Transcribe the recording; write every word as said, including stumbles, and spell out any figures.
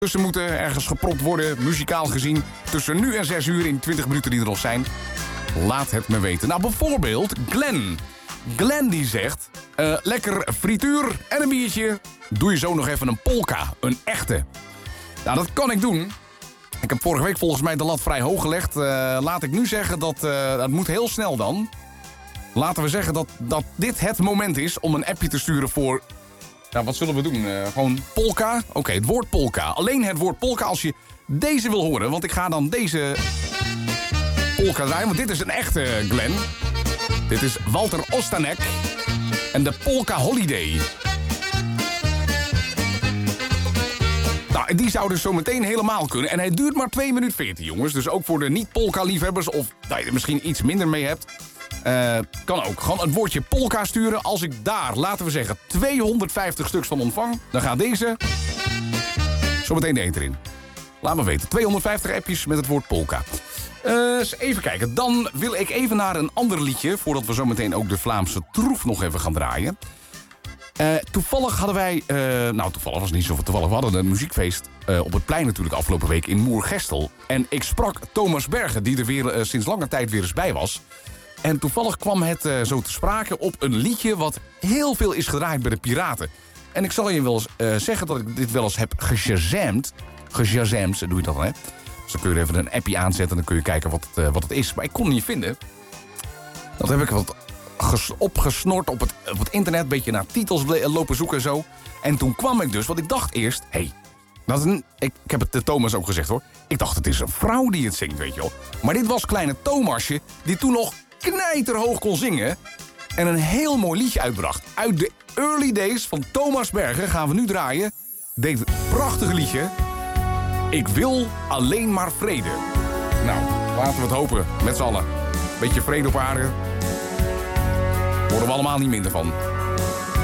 tussen moeten ergens gepropt worden, muzikaal gezien. Tussen nu en zes uur in twintig minuten die er nog zijn. Laat het me weten. Nou, bijvoorbeeld Glenn. Glenn die zegt, uh, lekker frituur en een biertje. Doe je zo nog even een polka, een echte. Nou, dat kan ik doen. Ik heb vorige week volgens mij de lat vrij hoog gelegd. Uh, laat ik nu zeggen dat, uh, dat moet heel snel dan. Laten we zeggen dat, dat dit het moment is om een appje te sturen voor... Nou, wat zullen we doen? Uh, gewoon polka? Oké, okay, het woord polka. Alleen het woord polka als je deze wil horen. Want ik ga dan deze polka draaien. Want dit is een echte, Glenn. Dit is Walter Ostanek. En de Polka Holiday. Nou, die zou dus zo meteen helemaal kunnen. En hij duurt maar twee minuten veertien, jongens. Dus ook voor de niet-polka-liefhebbers of dat je er misschien iets minder mee hebt. Uh, kan ook. Gewoon een woordje polka sturen. Als ik daar, laten we zeggen, tweehonderdvijftig stuks van ontvang, dan gaat deze zometeen de eter in. Laat me weten. tweehonderdvijftig appjes met het woord polka. Uh, eens even kijken. Dan wil ik even naar een ander liedje, voordat we zometeen ook de Vlaamse troef nog even gaan draaien. Uh, toevallig hadden wij... Uh, nou, toevallig was het niet zoveel toevallig. We hadden een muziekfeest uh, op het plein natuurlijk afgelopen week in Moergestel. En ik sprak Thomas Bergen, die er weer uh, sinds lange tijd weer eens bij was. En toevallig kwam het uh, zo te sprake op een liedje wat heel veel is gedraaid bij de Piraten. En ik zal je wel eens uh, zeggen dat ik dit wel eens heb geshazamd. Geshazamd, doe je dat dan, hè? Dus dan kun je er even een appje aanzetten en dan kun je kijken wat het, uh, wat het is. Maar ik kon het niet vinden. Dat heb ik wat ges- opgesnord op het, op het internet. Een beetje naar titels lopen zoeken en zo. En toen kwam ik dus, want ik dacht eerst... Hé, hey, ik, ik heb het de Thomas ook gezegd hoor. Ik dacht het is een vrouw die het zingt, weet je wel. Maar dit was kleine Thomasje die toen nog knijterhoog kon zingen. En een heel mooi liedje uitbracht. Uit de early days van Thomas Bergen gaan we nu draaien. Dit prachtige liedje. Ik wil alleen maar vrede. Nou, laten we het hopen, met z'n allen. Beetje vrede op aarde. Worden we allemaal niet minder van.